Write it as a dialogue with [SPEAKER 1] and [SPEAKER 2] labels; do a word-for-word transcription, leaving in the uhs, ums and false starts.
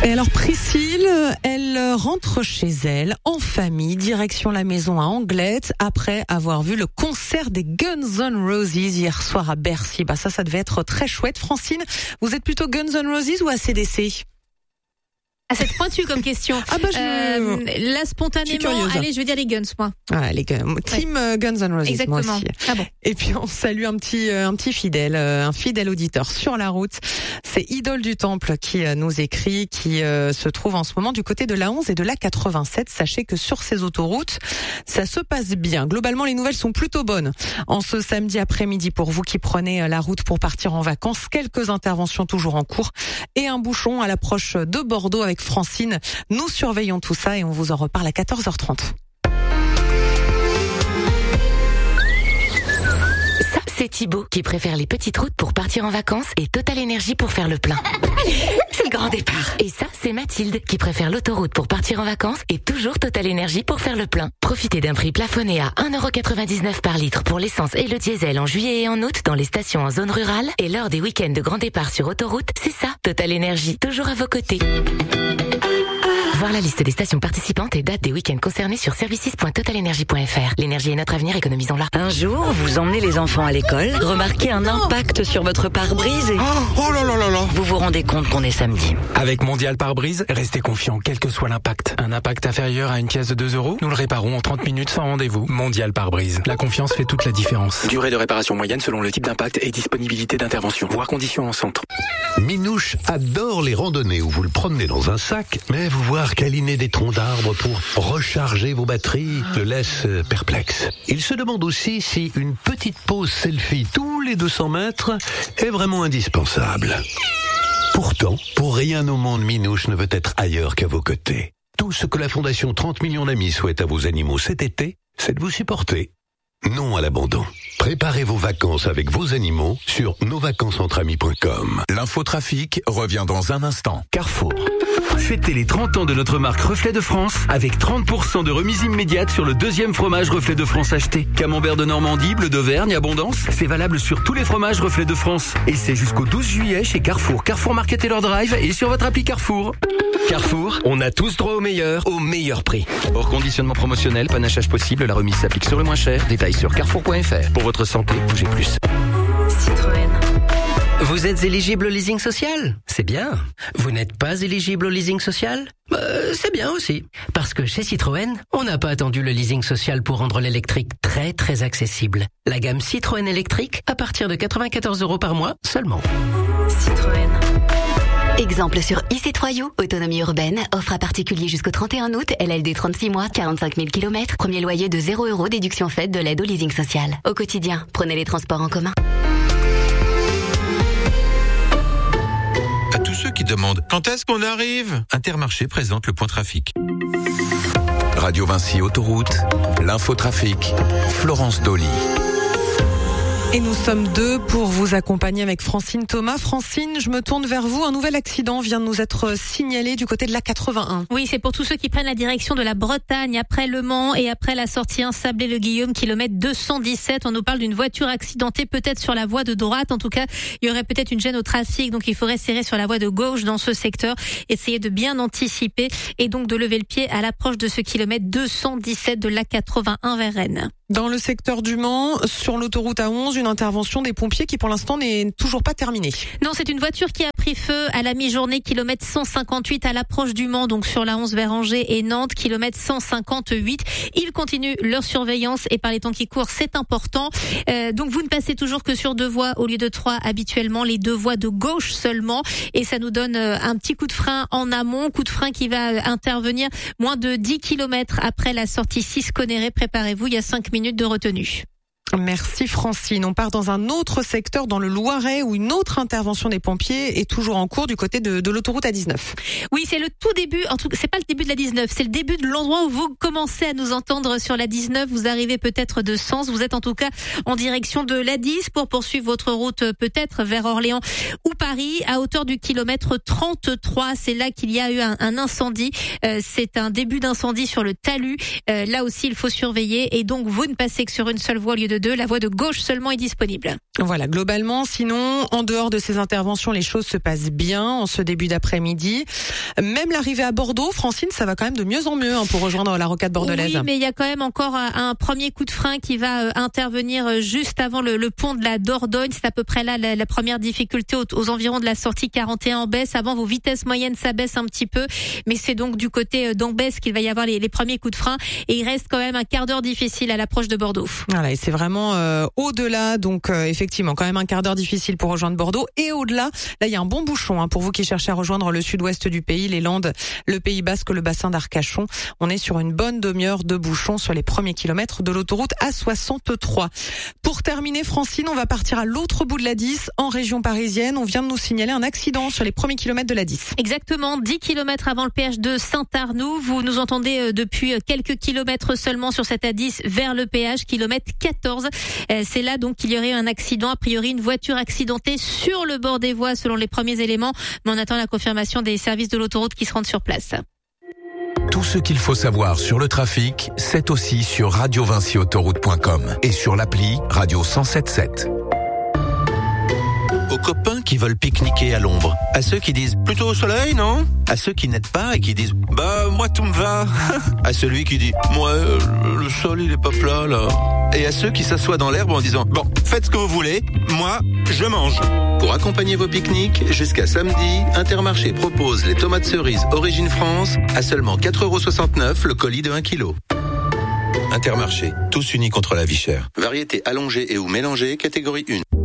[SPEAKER 1] Et alors Priscille, elle rentre chez elle en famille, direction la maison à Anglette, après avoir vu le concert des Guns N' Roses hier soir à Bercy. Bah ça, ça devait être très chouette. Francine, vous êtes plutôt Guns N' Roses ou A C D C ?
[SPEAKER 2] Ah, c'est pointu comme question.
[SPEAKER 1] Ah bah je...
[SPEAKER 2] euh, là spontanément, allez, je vais dire les Guns, moi.
[SPEAKER 1] Ah, les Guns. Team ouais. Guns N' Roses.
[SPEAKER 2] Exactement.
[SPEAKER 1] Moi aussi.
[SPEAKER 2] Ah bon.
[SPEAKER 1] Et puis on salue un petit, un petit fidèle, un fidèle auditeur sur la route. C'est Idole du Temple qui nous écrit, qui euh, se trouve en ce moment du côté de l'A onze et de l'A quatre-vingt-sept. Sachez que sur ces autoroutes, ça se passe bien. Globalement, les nouvelles sont plutôt bonnes. En ce samedi après-midi, pour vous qui prenez la route pour partir en vacances, quelques interventions toujours en cours et un bouchon à l'approche de Bordeaux avec Francine. Nous surveillons tout ça et on vous en reparle à quatorze heures trente.
[SPEAKER 3] Ça, c'est Thibaut qui préfère les petites routes pour partir en vacances et Total Énergie pour faire le plein. C'est le grand départ. Et ça, c'est Mathilde qui préfère l'autoroute pour partir en vacances et toujours Total Énergie pour faire le plein. Profitez d'un prix plafonné à un euro quatre-vingt-dix-neuf par litre pour l'essence et le diesel en juillet et en août dans les stations en zone rurale et lors des week-ends de grand départ sur autoroute. C'est ça, Total Énergie, toujours à vos côtés. Voir la liste des stations participantes et dates des week-ends concernés sur services point total énergie point f r. L'énergie est notre avenir, économisons-la.
[SPEAKER 4] Un jour, vous emmenez les enfants à l'école, remarquez un impact sur votre pare-brise et...
[SPEAKER 5] Oh, oh là là là là.
[SPEAKER 4] Vous vous rendez compte qu'on est samedi.
[SPEAKER 5] Avec Mondial Pare-Brise, restez confiant quel que soit l'impact. Un impact inférieur à une pièce de deux euros, nous le réparons en trente minutes sans rendez-vous. Mondial Pare-Brise. La confiance fait toute la différence. Durée de réparation moyenne selon le type d'impact et disponibilité d'intervention. Voir conditions en centre.
[SPEAKER 6] Minouche adore les randonnées où vous le promenez dans un sac, mais vous voir câliner des troncs d'arbres pour recharger vos batteries le laisse perplexe. Il se demande aussi si une petite pause selfie tous les deux cents mètres est vraiment indispensable. Pourtant, pour rien au monde, Minouche ne veut être ailleurs qu'à vos côtés. Tout ce que la Fondation trente millions d'amis souhaite à vos animaux cet été, c'est de vous supporter. Non à l'abandon. Préparez vos vacances avec vos animaux sur nos vacances entre amis point com.
[SPEAKER 7] L'infotrafic revient dans un instant.
[SPEAKER 8] Carrefour. Fêtez les trente ans de notre marque Reflet de France avec trente pour cent de remise immédiate sur le deuxième fromage Reflet de France acheté. Camembert de Normandie, Bleu d'Auvergne, Abondance, c'est valable sur tous les fromages Reflet de France. Et c'est jusqu'au douze juillet chez Carrefour, Carrefour Market et leur Drive et sur votre appli Carrefour. Carrefour, on a tous droit au meilleur, au meilleur prix. Hors conditionnement promotionnel, panachage possible, la remise s'applique sur le moins cher. Détails sur carrefour point f r. Pour votre santé, bougez plus.
[SPEAKER 9] Citroën. Vous êtes éligible au leasing social ? C'est bien. Vous n'êtes pas éligible au leasing social ? euh, C'est bien aussi. Parce que chez Citroën, on n'a pas attendu le leasing social pour rendre l'électrique très très accessible. La gamme Citroën électrique à partir de quatre-vingt-quatorze euros par mois seulement.
[SPEAKER 10] Citroën. Exemple sur e-C trois U, autonomie urbaine, offre à particulier jusqu'au trente et un août, L L D trente-six mois, quarante-cinq mille kilomètres, premier loyer de zéro euros, déduction faite de l'aide au leasing social. Au quotidien, prenez les transports en commun.
[SPEAKER 7] À tous ceux qui demandent quand est-ce qu'on arrive, Intermarché présente le point trafic. Radio Vinci Autoroute, l'infotrafic, Florence Dolly.
[SPEAKER 1] Et nous sommes deux pour vous accompagner avec Francine Thomas. Francine, je me tourne vers vous. Un nouvel accident vient de nous être signalé du côté de l'A quatre-vingt-un.
[SPEAKER 2] Oui, c'est pour tous ceux qui prennent la direction de la Bretagne après Le Mans et après la sortie un Sablé-le-Guillaume, kilomètre deux cent dix-sept. On nous parle d'une voiture accidentée peut-être sur la voie de droite. En tout cas, il y aurait peut-être une gêne au trafic, donc il faudrait serrer sur la voie de gauche dans ce secteur. Essayer de bien anticiper et donc de lever le pied à l'approche de ce kilomètre deux cent dix-sept de l'A quatre-vingt-un vers Rennes.
[SPEAKER 1] Dans le secteur du Mans, sur l'autoroute A onze, une intervention des pompiers qui pour l'instant n'est toujours pas terminée.
[SPEAKER 2] Non, c'est une voiture qui a pris feu à la mi-journée, kilomètre cent cinquante-huit à l'approche du Mans, donc sur la onze vers Angers et Nantes, kilomètre cent cinquante-huit. Ils continuent leur surveillance et par les temps qui courent, c'est important. Euh, donc vous ne passez toujours que sur deux voies au lieu de trois habituellement, les deux voies de gauche seulement. Et ça nous donne un petit coup de frein en amont, coup de frein qui va intervenir moins de dix kilomètres après la sortie six Conneré. Préparez-vous, il y a cinq minutes de retenue.
[SPEAKER 1] Merci Francine. On part dans un autre secteur, dans le Loiret, où une autre intervention des pompiers est toujours en cours du côté de, de l'autoroute A dix-neuf.
[SPEAKER 2] Oui, c'est le tout début. En tout cas, c'est pas le début de la dix-neuf, c'est le début de l'endroit où vous commencez à nous entendre sur la dix-neuf. Vous arrivez peut-être de Sens. Vous êtes en tout cas en direction de l'A dix pour poursuivre votre route peut-être vers Orléans ou Paris à hauteur du kilomètre trente-trois. C'est là qu'il y a eu un, un incendie. Euh, c'est un début d'incendie sur le talus. Euh, là aussi, il faut surveiller et donc vous ne passez que sur une seule voie au lieu de deux. La voie de gauche seulement est disponible.
[SPEAKER 1] Voilà, globalement, sinon, en dehors de ces interventions, les choses se passent bien en ce début d'après-midi. Même l'arrivée à Bordeaux, Francine, ça va quand même de mieux en mieux hein, pour rejoindre la rocade bordelaise.
[SPEAKER 2] Oui, mais il y a quand même encore un premier coup de frein qui va intervenir juste avant le, le pont de la Dordogne. C'est à peu près là la, la première difficulté aux, aux environs de la sortie quarante et un en baisse. Avant, vos vitesses moyennes s'abaissent un petit peu, mais c'est donc du côté d'Ambès qu'il va y avoir les, les premiers coups de frein. Et il reste quand même un quart d'heure difficile à l'approche de Bordeaux.
[SPEAKER 1] Voilà, et c'est vraiment euh, au-delà, donc euh, effectivement, quand même un quart d'heure difficile pour rejoindre Bordeaux. Et au-delà, là, il y a un bon bouchon hein, pour vous qui cherchez à rejoindre le sud-ouest du pays, les Landes, le Pays Basque, le bassin d'Arcachon. On est sur une bonne demi-heure de bouchon sur les premiers kilomètres de l'autoroute A soixante-trois. Pour terminer, Francine, on va partir à l'autre bout de la dix, en région parisienne. On vient de nous signaler un accident sur les premiers kilomètres de la dix.
[SPEAKER 2] Exactement, dix kilomètres avant le péage de Saint-Arnoux. Vous nous entendez depuis quelques kilomètres seulement sur cette A dix vers le péage, kilomètre quatorze. C'est là donc qu'il y aurait un accident. A priori, une voiture accidentée sur le bord des voies selon les premiers éléments. Mais on attend la confirmation des services de l'autoroute qui se rendent sur place.
[SPEAKER 7] Tout ce qu'il faut savoir sur le trafic, c'est aussi sur radio vinci autoroute point com et sur l'appli Radio cent sept sept.
[SPEAKER 6] Aux copains qui veulent pique-niquer à l'ombre, à ceux qui disent plutôt au soleil, non? À ceux qui n'aident pas et qui disent bah moi tout me va, à celui qui dit moi euh, le sol il est pas plat là, et à ceux qui s'assoient dans l'herbe en disant bon faites ce que vous voulez, moi je mange. Pour accompagner vos pique-niques, jusqu'à samedi, Intermarché propose les tomates cerises Origine France à seulement quatre euros soixante-neuf le colis de un kilo. Intermarché, tous unis contre la vie chère. Variété allongée et ou mélangée, catégorie un.